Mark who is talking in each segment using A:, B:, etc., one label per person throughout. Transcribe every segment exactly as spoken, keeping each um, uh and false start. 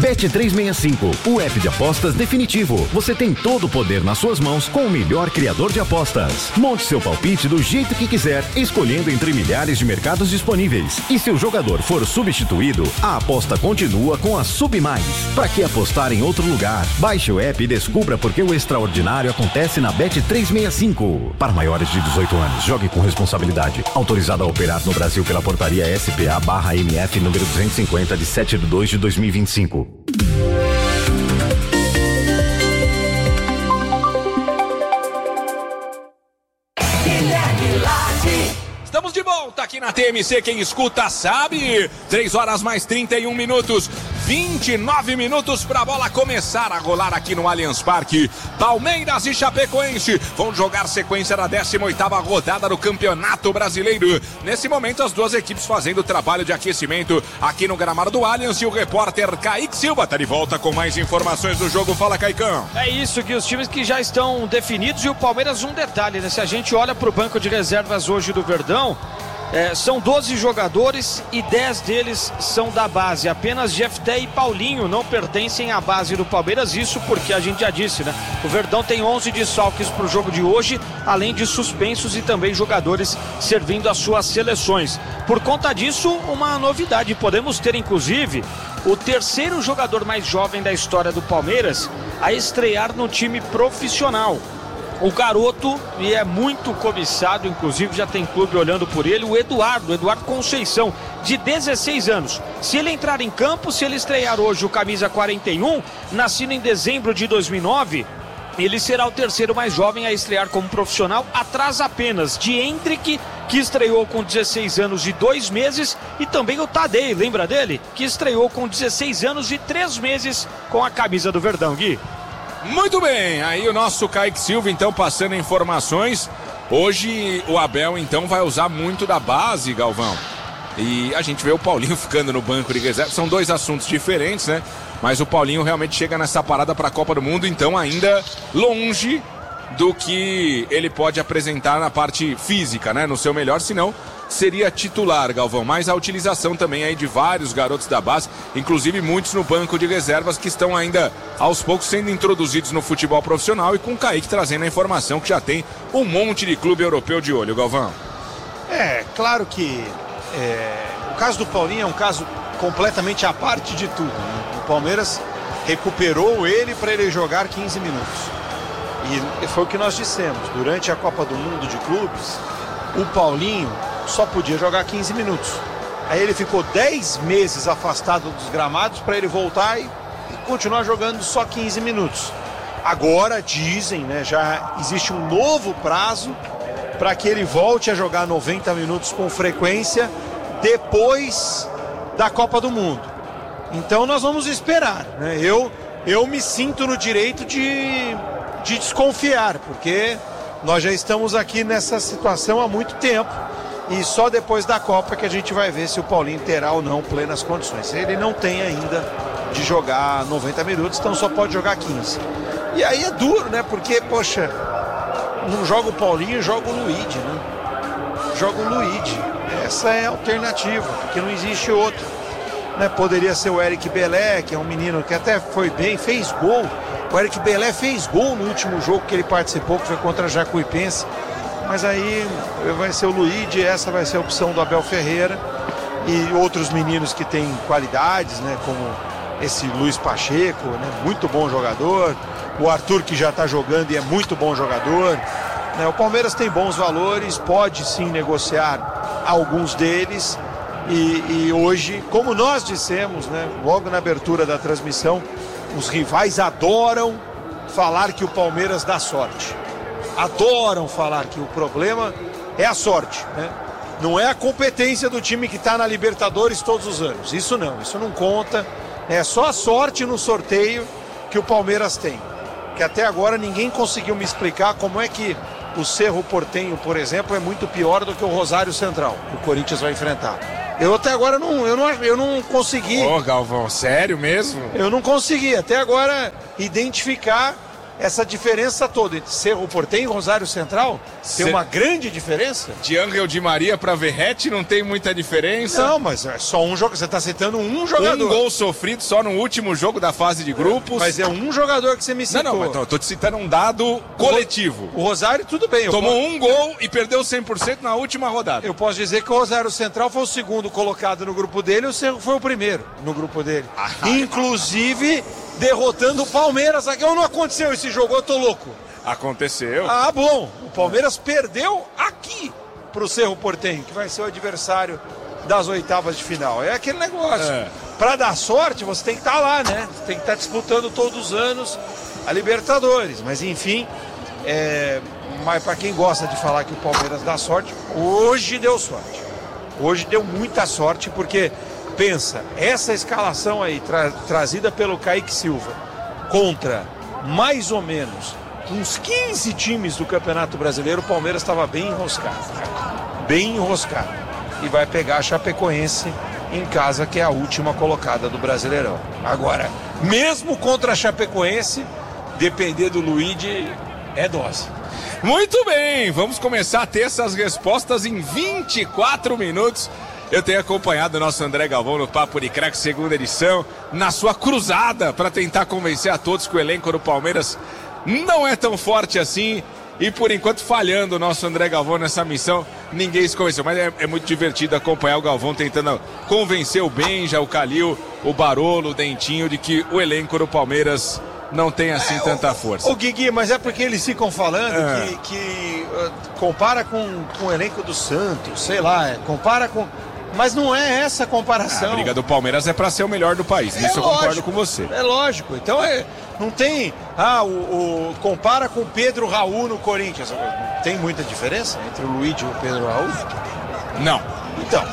A: Bet trezentos e sessenta e cinco, o app de apostas definitivo. Você tem todo o poder nas suas mãos com o melhor criador de apostas. Monte seu palpite do jeito que quiser, escolhendo entre milhares de mercados disponíveis. E se o jogador for substituído, a aposta continua com a Submais. Para que apostar em outro lugar? Baixe o app e descubra por que o extraordinário acontece na Bet trezentos e sessenta e cinco. Para maiores de dezoito anos, jogue com responsabilidade. Autorizado a operar no Brasil pela portaria S P A barra M F número duzentos e cinquenta de sete de dois de dois mil e vinte e cinco.
B: Estamos de volta aqui na T M C, quem escuta sabe. três horas mais trinta e um minutos, vinte e nove minutos para a bola começar a rolar aqui no Allianz Parque. Palmeiras e Chapecoense vão jogar sequência da décima oitava rodada do Campeonato Brasileiro. Nesse momento, as duas equipes fazendo o trabalho de aquecimento aqui no gramado do Allianz, e o repórter Kaique Silva está de volta com mais informações do jogo. Fala, Caicão.
C: É isso, que os times que já estão definidos, e o Palmeiras, um detalhe, né? Se a gente olha para o banco de reservas hoje do Verdão, É, são doze jogadores e dez deles são da base. Apenas Jefté e Paulinho não pertencem à base do Palmeiras. Isso porque a gente já disse, né? O Verdão tem onze desfalques para o jogo de hoje, além de suspensos e também jogadores servindo as suas seleções. Por conta disso, uma novidade. Podemos ter, inclusive, o terceiro jogador mais jovem da história do Palmeiras a estrear no time profissional. O garoto, e é muito cobiçado, inclusive já tem clube olhando por ele, o Eduardo, Eduardo Conceição, de dezesseis anos. Se ele entrar em campo, se ele estrear hoje o camisa quarenta e um, nascido em dezembro de dois mil e nove, ele será o terceiro mais jovem a estrear como profissional, atrás apenas de Hendrick, que estreou com dezesseis anos e dois meses, e também o Tadei, lembra dele? Que estreou com dezesseis anos e três meses com a camisa do Verdão, Gui.
B: Muito bem, aí o nosso Kaique Silva então passando informações. Hoje o Abel então vai usar muito da base, Galvão. E a gente vê o Paulinho ficando no banco de reserva. São dois assuntos diferentes, né? Mas o Paulinho realmente chega nessa parada para a Copa do Mundo, então ainda longe do que ele pode apresentar na parte física, né? No seu melhor, senão seria titular, Galvão. Mas a utilização também aí de vários garotos da base, inclusive muitos no banco de reservas que estão ainda aos poucos sendo introduzidos no futebol profissional, e com o Kaique trazendo a informação que já tem um monte de clube europeu de olho, Galvão.
D: É, claro que é, o caso do Paulinho é um caso completamente à parte de tudo, né? O Palmeiras recuperou ele para ele jogar quinze minutos. E foi o que nós dissemos, durante a Copa do Mundo de Clubes, o Paulinho só podia jogar quinze minutos. Aí ele ficou dez meses afastado dos gramados para ele voltar e continuar jogando só quinze minutos. Agora dizem, né, já existe um novo prazo para que ele volte a jogar noventa minutos com frequência depois da Copa do Mundo. Então nós vamos esperar, né? Eu, eu me sinto no direito de, de desconfiar, porque nós já estamos aqui nessa situação há muito tempo. E só depois da Copa que a gente vai ver se o Paulinho terá ou não plenas condições. Ele não tem ainda de jogar noventa minutos, então só pode jogar quinze. E aí é duro, né? Porque, poxa, não joga o Paulinho, joga o Luigi, né? Joga o Luigi. Essa é a alternativa, porque não existe outro. Né? Poderia ser o Eric Belé, que é um menino que até foi bem, fez gol. O Eric Belé fez gol no último jogo que ele participou, que foi contra a Jacuipense. Mas aí vai ser o Luigi, essa vai ser a opção do Abel Ferreira. E outros meninos que têm qualidades, né? Como esse Luiz Pacheco, né? Muito bom jogador. O Arthur, que já está jogando e é muito bom jogador. Né? O Palmeiras tem bons valores, pode sim negociar alguns deles. E, e hoje, como nós dissemos, né? Logo na abertura da transmissão, os rivais adoram falar que o Palmeiras dá sorte. Adoram falar que o problema é a sorte, né? Não é a competência do time que está na Libertadores todos os anos. Isso não, isso não conta. É só a sorte no sorteio que o Palmeiras tem. Que até agora ninguém conseguiu me explicar como é que o Cerro Porteño, por exemplo, é muito pior do que o Rosário Central, que o Corinthians vai enfrentar. Eu até agora não, eu não, eu não consegui.
B: Ô, Galvão, sério mesmo?
D: Eu não consegui até agora identificar essa diferença toda entre Cerro Porteño e Rosário Central,
B: Cê...
D: tem uma grande diferença.
B: De Ángel Di Maria para Verratti não tem muita diferença.
D: Não, mas é só um jogo, você está citando um jogador.
B: Um gol sofrido só no último jogo da fase de grupos.
D: Mas é um jogador que você me citou.
B: Não, não, mas tô, tô te citando um dado coletivo.
D: O Rosário, tudo bem.
B: Tomou
D: posso...
B: um gol e perdeu cem por cento na última rodada.
D: Eu posso dizer que o Rosário Central foi o segundo colocado no grupo dele e o Cerro foi o primeiro no grupo dele. Ah, Inclusive, derrotando o Palmeiras. Aqui não aconteceu esse jogo, eu tô louco.
B: Aconteceu.
D: Ah, bom. O Palmeiras perdeu aqui pro Cerro Porteño, que vai ser o adversário das oitavas de final. É aquele negócio. É. Para dar sorte, você tem que estar tá lá, né? Você tem que estar tá disputando todos os anos a Libertadores. Mas, enfim, é... mas para quem gosta de falar que o Palmeiras dá sorte, hoje deu sorte. Hoje deu muita sorte, porque, pensa, essa escalação aí, tra... trazida pelo Kaique Silva, contra mais ou menos uns quinze times do Campeonato Brasileiro, o Palmeiras estava bem enroscado, cara. Bem enroscado. E vai pegar a Chapecoense em casa, que é a última colocada do Brasileirão. Agora, mesmo contra a Chapecoense, depender do Luigi é dose.
B: Muito bem, vamos começar a ter essas respostas em vinte e quatro minutos. Eu tenho acompanhado o nosso André Galvão no Papo de Craque, segunda edição, na sua cruzada para tentar convencer a todos que o elenco do Palmeiras não é tão forte assim. E por enquanto falhando o nosso André Galvão nessa missão, ninguém se convenceu. Mas é, é muito divertido acompanhar o Galvão tentando convencer o Benja, o Calil, o Barolo, o Dentinho de que o elenco do Palmeiras não tem assim é, tanta força.
D: O Guigui, mas é porque eles ficam falando é. que, que uh, compara com, com o elenco do Santos, sei lá, é, compara com... Mas não é essa a comparação.
B: A briga do Palmeiras é para ser o melhor do país. Nisso é eu concordo com você.
D: É lógico. Então é, não tem. Ah, o, o compara com o Pedro Raul no Corinthians. Tem muita diferença entre o Luigi e o Pedro Raul?
B: Não.
D: Então,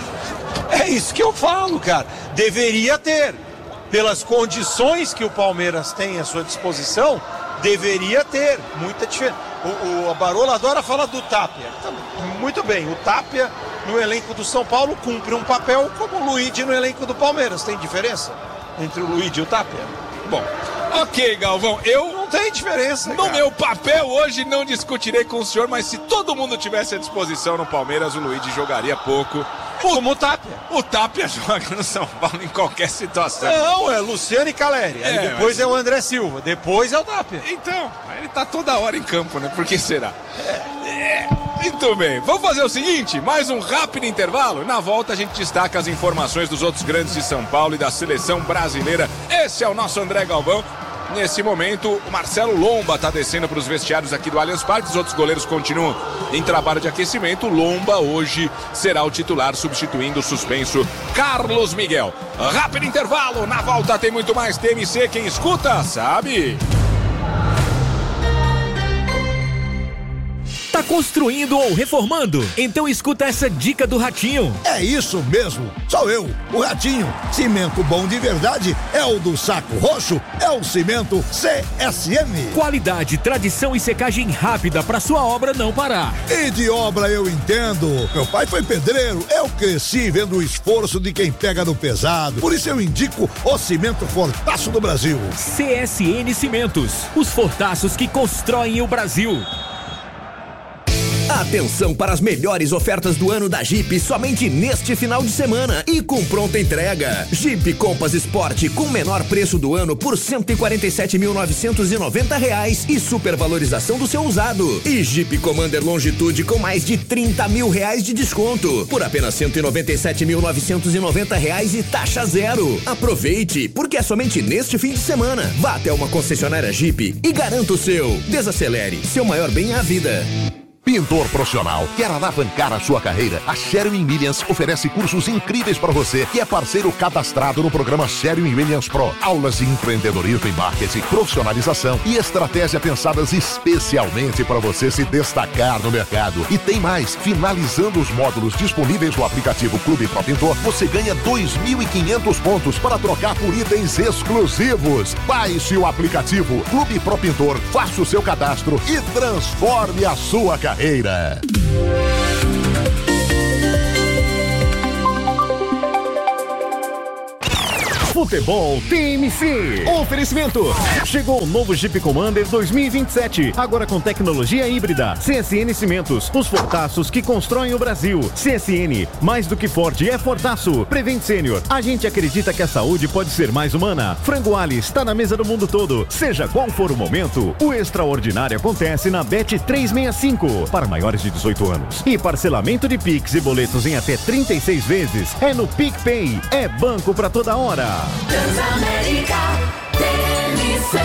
D: é isso que eu falo, cara. Deveria ter. Pelas condições que o Palmeiras tem à sua disposição, deveria ter muita diferença. O, o Barolo adora falar do Tapia. Muito bem, o Tapia no elenco do São Paulo cumpre um papel como o Luigi no elenco do Palmeiras. Tem diferença entre o Luigi e o Tapia?
B: Bom, ok, Galvão, eu...
D: Não tem diferença,
B: No
D: cara.
B: meu papel hoje não discutirei com o senhor, mas se todo mundo tivesse à disposição no Palmeiras, o Luigi jogaria pouco.
D: O, como o Tapia.
B: O Tapia joga no São Paulo em qualquer situação.
D: Não, é Luciano e Caleri. Aí é, depois mas... é o André Silva. Depois é o Tapia.
B: Então, ele tá toda hora em campo, né? Por que será? É. É. Muito bem. Vamos fazer o seguinte, mais um rápido intervalo. Na volta a gente destaca as informações dos outros grandes de São Paulo e da seleção brasileira. Esse é o nosso André Galvão. Nesse momento, o Marcelo Lomba está descendo para os vestiários aqui do Allianz Parque. Os outros goleiros continuam em trabalho de aquecimento. Lomba hoje será o titular, substituindo o suspenso Carlos Miguel. Rápido intervalo. Na volta tem muito mais T M C. Quem escuta, sabe.
E: Tá construindo ou reformando? Então escuta essa dica do Ratinho.
F: É isso mesmo, sou eu, o Ratinho. Cimento bom de verdade é o do Saco Roxo, é o cimento C S M.
E: Qualidade, tradição e secagem rápida para sua obra não parar.
F: E de obra eu entendo. Meu pai foi pedreiro, eu cresci vendo o esforço de quem pega no pesado. Por isso eu indico o cimento Fortaço do Brasil.
E: C S N Cimentos, os fortaços que constroem o Brasil.
G: Atenção para as melhores ofertas do ano da Jeep somente neste final de semana e com pronta entrega. Jeep Compass Sport com menor preço do ano por cento e quarenta e sete mil novecentos e noventa reais e supervalorização do seu usado. E Jeep Commander Longitude com mais de trinta mil reais de desconto por apenas cento e noventa e sete mil novecentos e noventa reais e taxa zero. Aproveite, porque é somente neste fim de semana. Vá até uma concessionária Jeep e garanta o seu. Desacelere, seu maior bem é a vida.
H: Pintor profissional, quer alavancar a sua carreira? A Sherwin Williams oferece cursos incríveis para você que é parceiro cadastrado no programa Sherwin Williams Pro. Aulas de empreendedorismo e marketing, profissionalização e estratégia pensadas especialmente para você se destacar no mercado. E tem mais, finalizando os módulos disponíveis no aplicativo Clube Pro Pintor, você ganha dois mil e quinhentos pontos para trocar por itens exclusivos. Baixe o aplicativo Clube Pro Pintor, faça o seu cadastro e transforme a sua carreira. Carreira.
A: Futebol T M C. Oferecimento. Chegou o novo Jeep Commander dois mil e vinte e sete. Agora com tecnologia híbrida. C S N Cimentos. Os fortaços que constroem o Brasil. C S N. Mais do que forte é fortaço. Prevent Sênior. A gente acredita que a saúde pode ser mais humana. Frango Ali está na mesa do mundo todo. Seja qual for o momento, o extraordinário acontece na Bet trezentos e sessenta e cinco. Para maiores de dezoito anos. E parcelamento de Pix e boletos em até trinta e seis vezes é no PicPay. É banco pra toda hora.
I: Transamérica, T M C,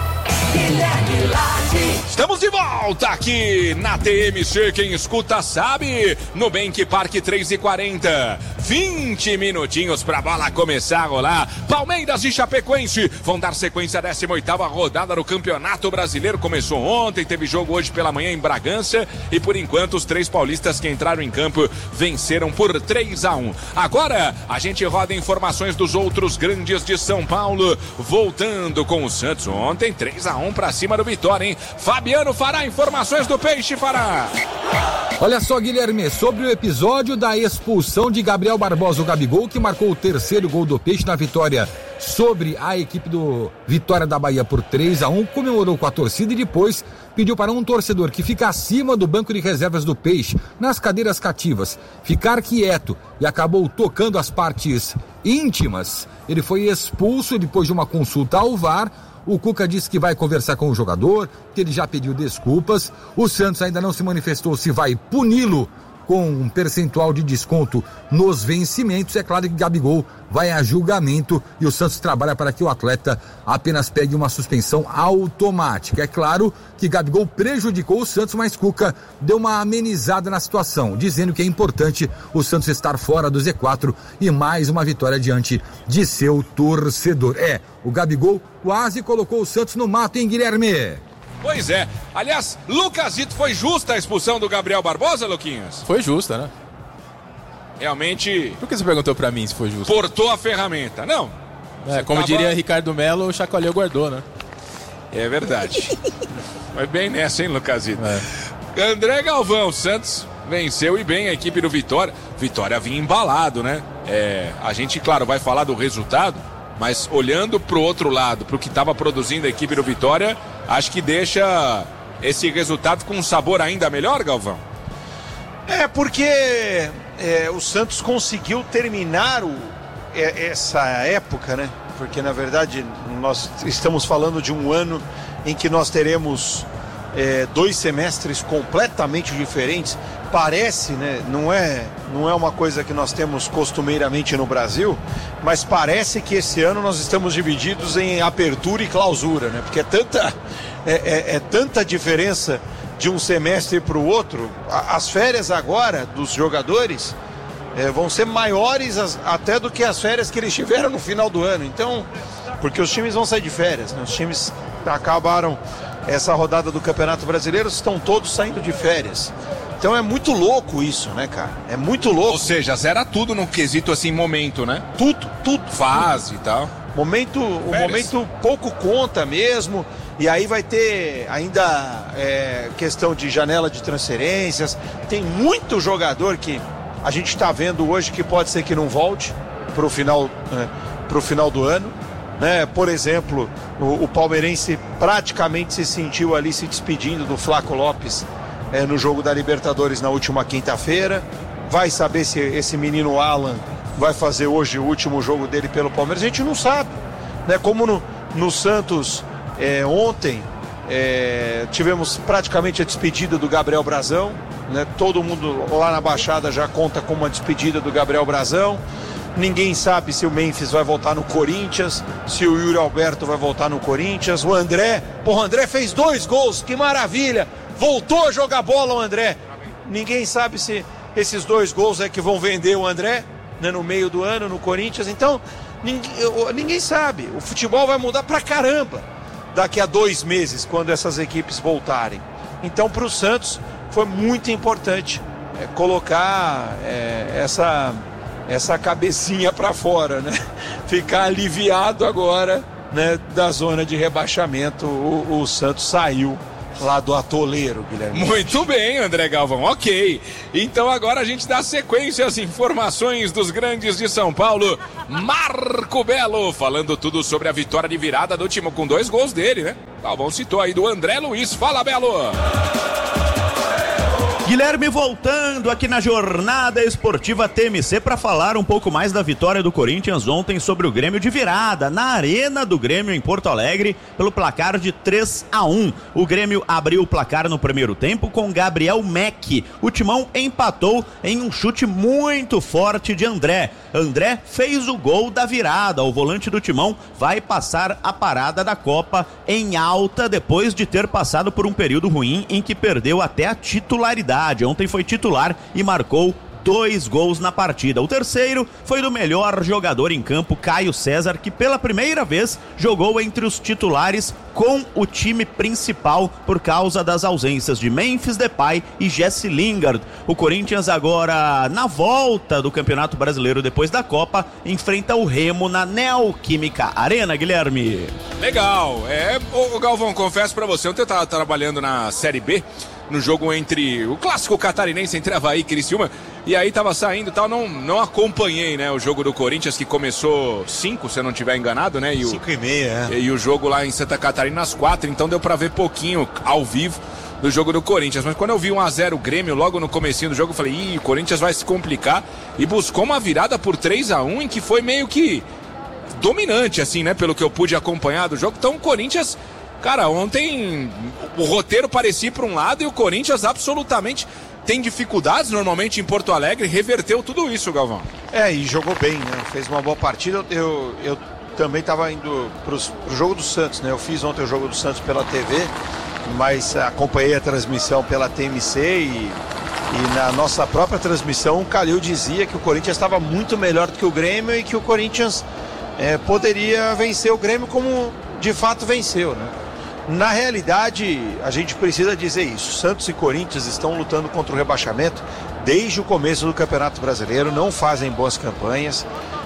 I: Guilherme Lage.
B: Estamos de volta aqui na T M C. Quem escuta sabe. Nubank Parque três e quarenta. vinte minutinhos pra bola começar a rolar. Palmeiras e Chapecoense vão dar sequência à décima oitava rodada do Campeonato Brasileiro. Começou ontem, teve jogo hoje pela manhã em Bragança. E por enquanto os três paulistas que entraram em campo venceram por três a um. Agora a gente roda informações dos outros grandes de São Paulo. Voltando com o Santos ontem, três a um pra cima do Vitória, hein? Fabiano Fará, informações do Peixe, Fará.
J: Olha só, Guilherme, sobre o episódio da expulsão de Gabriel Barbosa, o Gabigol, que marcou o terceiro gol do Peixe na vitória sobre a equipe do Vitória da Bahia por três a um, comemorou com a torcida e depois pediu para um torcedor que fica acima do banco de reservas do Peixe, nas cadeiras cativas, ficar quieto, e acabou tocando as partes íntimas. Ele foi expulso depois de uma consulta ao V A R. O Cuca disse que vai conversar com o jogador, que ele já pediu desculpas. O Santos ainda não se manifestou se vai puni-lo com um percentual de desconto nos vencimentos. É claro que Gabigol vai a julgamento e o Santos trabalha para que o atleta apenas pegue uma suspensão automática. É claro que Gabigol prejudicou o Santos, mas Cuca deu uma amenizada na situação, dizendo que é importante o Santos estar fora do Z quatro e mais uma vitória diante de seu torcedor. É, o Gabigol quase colocou o Santos no mato, hein, Guilherme?
B: Pois é. Aliás, Lucasito, foi justa a expulsão do Gabriel Barbosa, Luquinhas?
K: Foi justa, né?
B: Realmente...
K: Por que você perguntou pra mim se foi justa?
B: Portou a ferramenta. Não.
K: É, como tava... diria Ricardo Melo, chacoalhou, guardou, né?
B: É verdade. Foi bem nessa, hein, Lucasito? É. André Galvão, Santos venceu e bem a equipe do Vitória. Vitória vinha embalado, né? É, a gente, claro, vai falar do resultado, mas olhando pro outro lado, pro que estava produzindo a equipe do Vitória, acho que deixa esse resultado com um sabor ainda melhor, Galvão?
D: É, porque é, o Santos conseguiu terminar o, é, essa época, né? Porque, na verdade, nós estamos falando de um ano em que nós teremos é, dois semestres completamente diferentes. Parece, né? Não é, não é uma coisa que nós temos costumeiramente no Brasil, mas parece que esse ano nós estamos divididos em apertura e clausura, né? Porque é tanta, é, é, é tanta diferença de um semestre para o outro. As férias agora dos jogadores é, vão ser maiores as, até do que as férias que eles tiveram no final do ano. Então, porque os times vão sair de férias, né? Os times acabaram essa rodada do Campeonato Brasileiro, estão todos saindo de férias. Então é muito louco isso, né, cara? É muito louco.
B: Ou seja, zera tudo no quesito assim, momento, né?
D: Tudo, tudo.
B: Fase e tal.
D: Momento, o momento pouco conta mesmo. E aí vai ter ainda é, questão de janela de transferências. Tem muito jogador que a gente está vendo hoje que pode ser que não volte para o final, é, pro final do ano. Né? Por exemplo, o, o palmeirense praticamente se sentiu ali se despedindo do Flaco Lopes É, no jogo da Libertadores na última quinta-feira. Vai saber se esse menino Alan vai fazer hoje o último jogo dele pelo Palmeiras. A gente não sabe, né? Como no, no Santos é, ontem é, tivemos praticamente a despedida do Gabriel Brazão, né? Todo mundo lá na Baixada já conta com uma despedida do Gabriel Brazão. Ninguém sabe se o Memphis vai voltar no Corinthians, se o Yuri Alberto vai voltar no Corinthians. O André, porra, o André fez dois gols, que maravilha! Voltou a jogar bola o André. Ninguém sabe se esses dois gols é que vão vender o André, né, no meio do ano no Corinthians. Então, ninguém, ninguém sabe. O futebol vai mudar pra caramba daqui a dois meses, quando essas equipes voltarem. Então, pro Santos, foi muito importante é, colocar é, essa, essa cabecinha pra fora, né? Ficar aliviado agora, né, da zona de rebaixamento. O, o Santos saiu lá do atoleiro, Guilherme.
B: Muito bem, André Galvão, ok. Então agora a gente dá sequência às informações dos grandes de São Paulo. Marco Belo, falando tudo sobre a vitória de virada do time com dois gols dele, né? Galvão citou aí do André Luiz. Fala, Belo!
L: Guilherme voltando aqui na Jornada Esportiva T M C para falar um pouco mais da vitória do Corinthians ontem sobre o Grêmio de virada na Arena do Grêmio em Porto Alegre pelo placar de três a um. O Grêmio abriu o placar no primeiro tempo com Gabriel Meck. O Timão empatou em um chute muito forte de André. André fez o gol da virada. O volante do Timão vai passar a parada da Copa em alta depois de ter passado por um período ruim em que perdeu até a titularidade. Ontem foi titular e marcou dois gols na partida. O terceiro foi do melhor jogador em campo, Caio César, que pela primeira vez jogou entre os titulares com o time principal por causa das ausências de Memphis Depay e Jesse Lingard. O Corinthians agora, na volta do Campeonato Brasileiro depois da Copa, enfrenta o Remo na Neoquímica Arena, Guilherme.
B: Legal. É, o Galvão, confesso pra você, ontem eu tava trabalhando na Série B, no jogo entre o clássico catarinense entre Avaí e Criciúma, e aí tava saindo e tal, não, não acompanhei, né, o jogo do Corinthians, que começou cinco, se eu não estiver enganado, né, e o,
D: cinco e meia, é.
B: e o jogo lá em Santa Catarina às quatro, então deu pra ver pouquinho ao vivo do jogo do Corinthians, mas quando eu vi um a zero Grêmio logo no comecinho do jogo, eu falei, ih, o Corinthians vai se complicar, e buscou uma virada por três a um, em que foi meio que dominante, assim, né, pelo que eu pude acompanhar do jogo. Então o Corinthians, cara, ontem o roteiro parecia para um lado e o Corinthians absolutamente tem dificuldades normalmente em Porto Alegre, reverteu tudo isso, Galvão.
D: É, e jogou bem, né? Fez uma boa partida. Eu, eu também estava indo para o jogo do Santos, né? Eu fiz ontem o jogo do Santos pela T V, mas acompanhei a transmissão pela T M C e, e na nossa própria transmissão o Calil dizia que o Corinthians estava muito melhor do que o Grêmio e que o Corinthians é, poderia vencer o Grêmio como de fato venceu, né? Na realidade, a gente precisa dizer isso. Santos e Corinthians estão lutando contra o rebaixamento desde o começo do Campeonato Brasileiro, não fazem boas campanhas.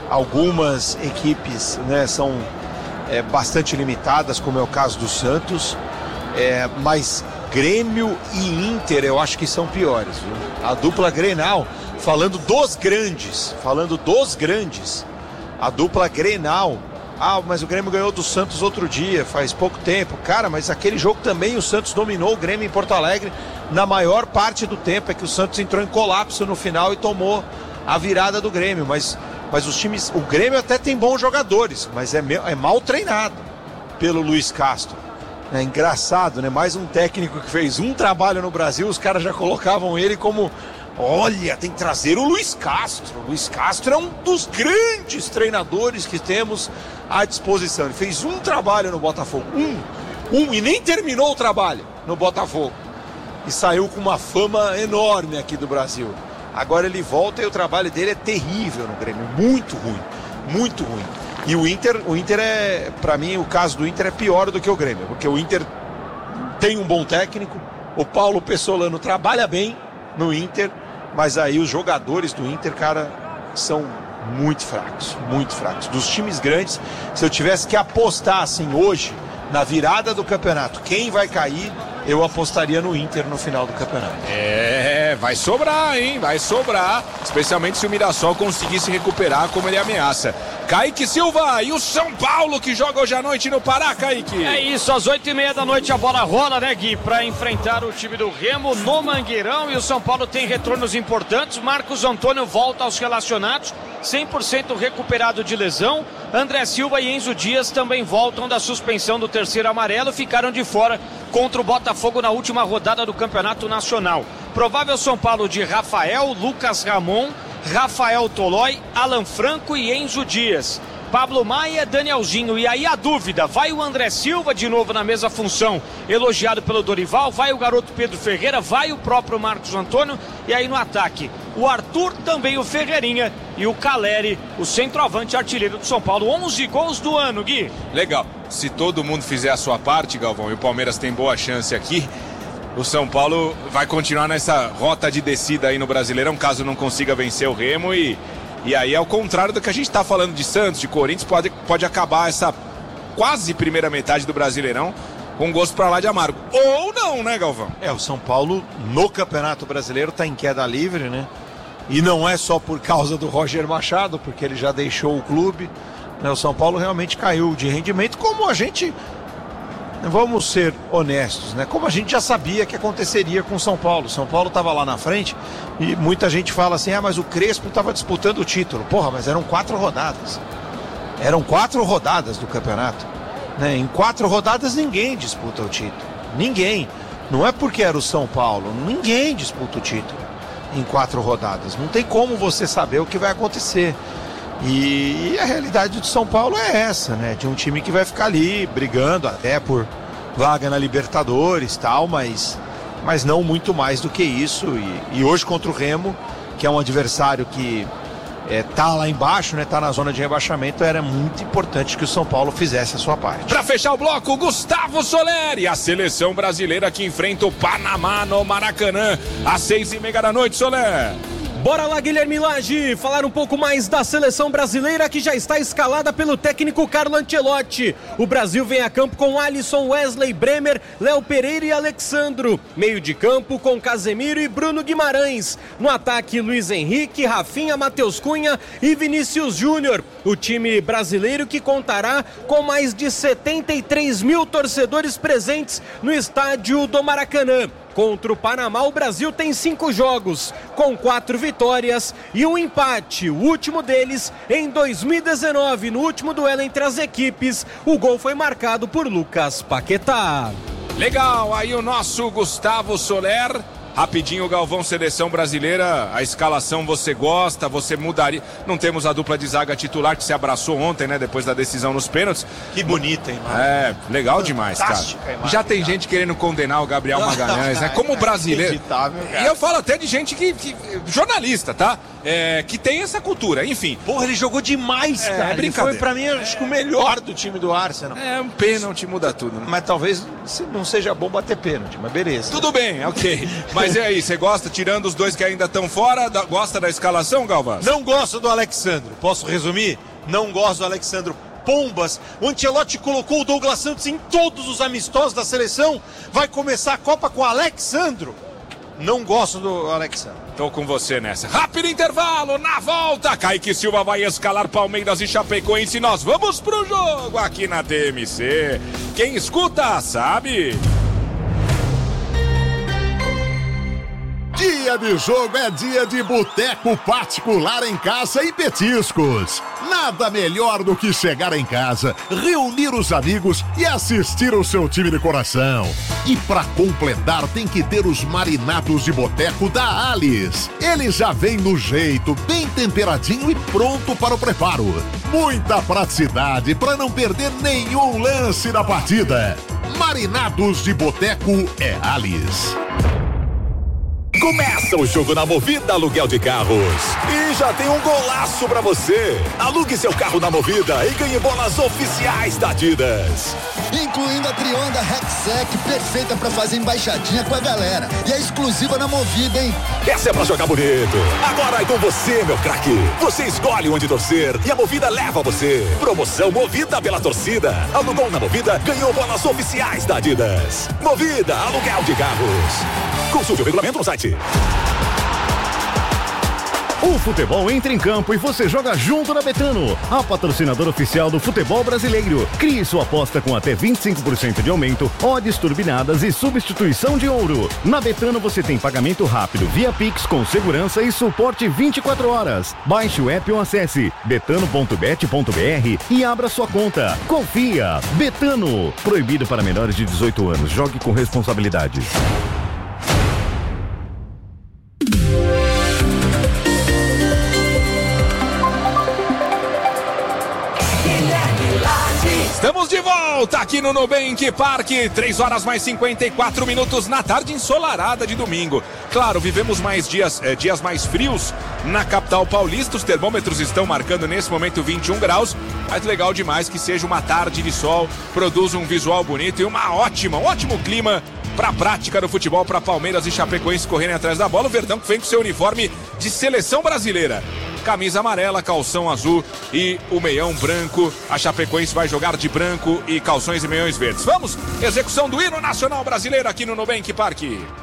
D: Algumas equipes, né, são é, bastante limitadas, como é o caso do Santos, é, mas Grêmio e Inter eu acho que são piores, viu? A dupla Grenal, falando dos grandes, falando dos grandes, a dupla Grenal. Ah, mas o Grêmio ganhou do Santos outro dia, faz pouco tempo. Cara, mas aquele jogo também o Santos dominou o Grêmio em Porto Alegre na maior parte do tempo. É que o Santos entrou em colapso no final e tomou a virada do Grêmio. Mas, mas os times, o Grêmio até tem bons jogadores, mas é, é mal treinado pelo Luiz Castro. É engraçado, né? Mais um técnico que fez um trabalho no Brasil, os caras já colocavam ele como... Olha, tem que trazer o Luiz Castro. O Luiz Castro é um dos grandes treinadores que temos à disposição. Ele fez um trabalho no Botafogo. Um. Um. E nem terminou o trabalho no Botafogo. E saiu com uma fama enorme aqui do Brasil. Agora ele volta e o trabalho dele é terrível no Grêmio. Muito ruim. Muito ruim. E o Inter, o Inter é... Pra mim, o caso do Inter é pior do que o Grêmio. Porque o Inter tem um bom técnico. O Paulo Pessolano trabalha bem no Inter, mas aí os jogadores do Inter, cara, são muito fracos, muito fracos. Dos times grandes, se eu tivesse que apostar assim hoje, na virada do campeonato, quem vai cair, eu apostaria no Inter no final do campeonato.
B: É, vai sobrar, hein? Vai sobrar, especialmente se o Mirassol conseguir se recuperar como ele ameaça. Kaique Silva e o São Paulo que joga hoje à noite no Pará, Kaique.
C: É isso, às oito e meia da noite a bola rola, né, Gui? Pra enfrentar o time do Remo no Mangueirão, e o São Paulo tem retornos importantes. Marcos Antônio volta aos relacionados, cem por cento recuperado de lesão. André Silva e Enzo Dias também voltam da suspensão do terceiro amarelo, ficaram de fora contra o Botafogo na última rodada do Campeonato Nacional. Provável São Paulo de Rafael, Lucas Ramon, Rafael Tolói, Alan Franco e Enzo Dias. Pablo Maia, Danielzinho. E aí a dúvida, vai o André Silva de novo na mesma função, elogiado pelo Dorival, vai o garoto Pedro Ferreira, vai o próprio Marcos Antônio, e aí no ataque o Arthur, também o Ferreirinha e o Caleri, o centroavante artilheiro do São Paulo. onze gols do ano, Gui.
B: Legal, se todo mundo fizer a sua parte, Galvão, e o Palmeiras tem boa chance aqui, o São Paulo vai continuar nessa rota de descida aí no Brasileirão, caso não consiga vencer o Remo, e E aí, ao contrário do que a gente está falando de Santos, de Corinthians, pode, pode acabar essa quase primeira metade do Brasileirão com gosto pra lá de amargo. Ou não, né, Galvão?
D: É, o São Paulo no Campeonato Brasileiro tá em queda livre, né? E não é só por causa do Roger Machado, porque ele já deixou o clube, né? O São Paulo realmente caiu de rendimento, como a gente, vamos ser honestos, né? Como a gente já sabia que aconteceria com o São Paulo. O São Paulo estava lá na frente e muita gente fala assim, ah, mas o Crespo estava disputando o título. Porra, mas eram quatro rodadas. Eram quatro rodadas do campeonato, né? Em quatro rodadas ninguém disputa o título. Ninguém. Não é porque era o São Paulo. Ninguém disputa o título em quatro rodadas. Não tem como você saber o que vai acontecer. E a realidade do São Paulo é essa, né? De um time que vai ficar ali brigando até por vaga na Libertadores e tal, mas, mas não muito mais do que isso. E, e hoje contra o Remo, que é um adversário que é, tá lá embaixo, né? Tá na zona de rebaixamento, era muito importante que o São Paulo fizesse a sua parte.
B: Pra fechar o bloco, Gustavo Soler e a seleção brasileira que enfrenta o Panamá no Maracanã às seis e meia da noite, Soler.
M: Bora lá, Guilherme Lage, falar um pouco mais da seleção brasileira que já está escalada pelo técnico Carlo Ancelotti. O Brasil vem a campo com Alisson, Wesley, Bremer, Léo Pereira e Alexandro. Meio de campo com Casemiro e Bruno Guimarães. No ataque, Luiz Henrique, Rafinha, Matheus Cunha e Vinícius Júnior. O time brasileiro que contará com mais de setenta e três mil torcedores presentes no estádio do Maracanã. Contra o Panamá, o Brasil tem cinco jogos, com quatro vitórias e um empate. O último deles em dois mil e dezenove, no último duelo entre as equipes. O gol foi marcado por Lucas Paquetá.
B: Legal, aí o nosso Gustavo Soler. Rapidinho, Galvão, seleção brasileira, a escalação você gosta, você mudaria. Não temos a dupla de zaga titular que se abraçou ontem, né, depois da decisão nos pênaltis.
D: Que bonita, hein, mano?
B: É, legal demais, cara.
D: Imagem,
B: já tem
D: cara.
B: gente querendo condenar o Gabriel Magalhães, né, como brasileiro. E eu falo até de gente que, que jornalista, tá? É, que tem essa cultura, enfim.
D: Porra, ele jogou demais,
B: é,
D: cara. Ele foi pra mim, acho que o melhor do time do Arsenal.
B: É, um pênalti muda tudo, né?
D: Mas talvez não seja bom bater pênalti, mas beleza.
B: Tudo bem, ok. Mas e aí, você gosta, tirando os dois que ainda estão fora, da, gosta da escalação, Galvão?
D: Não gosto do Alexandro. Posso resumir? Não gosto do Alexandro. Pombas. O Ancelotti colocou o Douglas Santos em todos os amistosos da seleção. Vai começar a Copa com o Alexandro. Não gosto do Alexandre.
B: Tô com você nessa. Rápido intervalo, na volta. Kaique Silva vai escalar Palmeiras e Chapecoense. Nós vamos pro jogo aqui na T M C. Quem escuta, sabe.
H: Dia de jogo é dia de boteco particular em casa e petiscos. Nada melhor do que chegar em casa, reunir os amigos e assistir o seu time de coração. E pra completar tem que ter os marinados de boteco da Alice. Ele já vem no jeito, bem temperadinho e pronto para o preparo. Muita praticidade para não perder nenhum lance da partida. Marinados de boteco é Alice.
A: Começa o jogo na Movida Aluguel de Carros. E já tem um golaço pra você. Alugue seu carro na Movida e ganhe bolas oficiais da Adidas.
N: Incluindo a Trionda Rexec, perfeita pra fazer embaixadinha com a galera. E é exclusiva na Movida, hein?
A: Essa é pra jogar bonito. Agora é com você, meu craque. Você escolhe onde torcer e a Movida leva você. Promoção Movida pela torcida. Alugou na Movida, ganhou bolas oficiais da Adidas. Movida Aluguel de Carros. Consulte o regulamento no site.
O: O futebol entra em campo e você joga junto na Betano, a patrocinadora oficial do futebol brasileiro. Crie sua aposta com até vinte e cinco por cento de aumento, odds turbinadas e substituição de ouro. Na Betano você tem pagamento rápido via Pix com segurança e suporte vinte e quatro horas. Baixe o app ou acesse betano ponto bet ponto br e abra sua conta. Confia! Betano. Proibido para menores de dezoito anos. Jogue com responsabilidade.
B: Estamos de volta aqui no Nubank Parque, três horas mais cinquenta e quatro minutos na tarde ensolarada de domingo. Claro, vivemos mais dias, é, dias mais frios na capital paulista, os termômetros estão marcando nesse momento vinte e um graus, mas legal demais que seja uma tarde de sol, produz um visual bonito e uma ótima, um ótimo clima para a prática do futebol, para Palmeiras e Chapecoense correrem atrás da bola. O Verdão que vem com seu uniforme de seleção brasileira. camisa amarela, calção azul e o meião branco. A Chapecoense vai jogar de branco e calções e meiões verdes. Vamos, execução do hino nacional brasileiro aqui no Nubank Parque.